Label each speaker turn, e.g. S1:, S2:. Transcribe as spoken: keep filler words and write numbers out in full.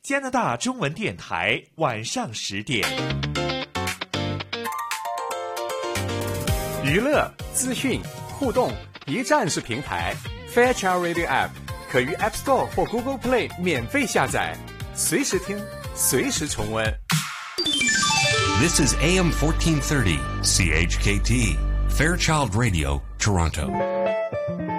S1: 加拿大中文电台晚上十点。
S2: 娱乐、资讯、互动，一站式平台。Fairchild Radio App 可于 App Store 或 Google Play 免费下载，随时听，随时重温。
S3: This is A M fourteen thirty, C H K T, Fairchild Radio, Toronto.